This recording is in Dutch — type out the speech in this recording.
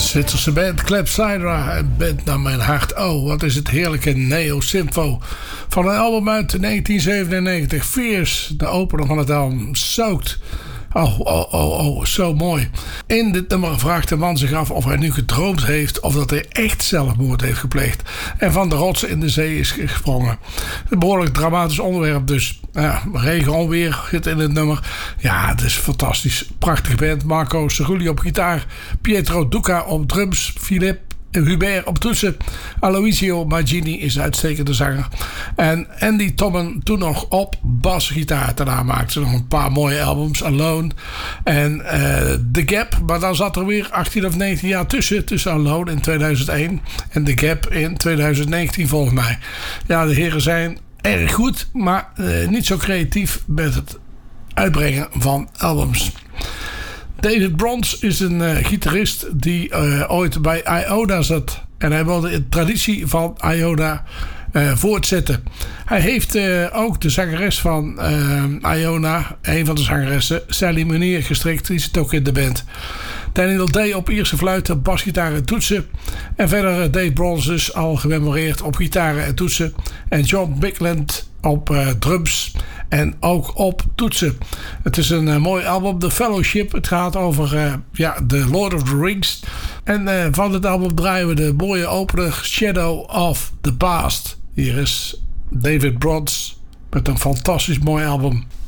Zwitserse band Clepsydra en band naar mijn hart. Oh, wat is het heerlijke Neo-Sympho van een album uit 1997. Fierce, de opener van het album. Soaked. Oh, zo mooi. In dit nummer vraagt de man zich af of hij nu gedroomd heeft of dat hij echt zelfmoord heeft gepleegd en van de rotsen in de zee is gesprongen. Een behoorlijk dramatisch onderwerp dus. Ja, regen, onweer zit in het nummer. Ja, het is fantastisch. Prachtige band. Marco Cerulli op gitaar, Pietro Duca op drums, Philippe Hubert op toetsen. Aloisio Magini is een uitstekende zanger. En Andy Tommen toen nog op basgitaar. Daarna maakte ze nog een paar mooie albums. Alone en The Gap. Maar dan zat er weer 18 of 19 jaar tussen. Tussen Alone in 2001 en The Gap in 2019 volgens mij. Ja, de heren zijn erg goed, maar niet zo creatief met het uitbrengen van albums. David Bronze is een gitarist die ooit bij Iona zat. En hij wilde de traditie van Iona voortzetten. Hij heeft ook de zangeres van Iona, een van de zangeressen, Sally Meneer, gestrikt. Die zit ook in de band. Daniel Day op Ierse fluiten, basgitaar en toetsen. En verder Dave Bronze dus al gememoreerd op gitaren en toetsen. En John Bigland op drums en ook op toetsen. Het is een mooi album, The Fellowship. Het gaat over The Lord of the Rings. En van het album draaien we de mooie opener Shadow of the Past. Hier is David Bronze met een fantastisch mooi album.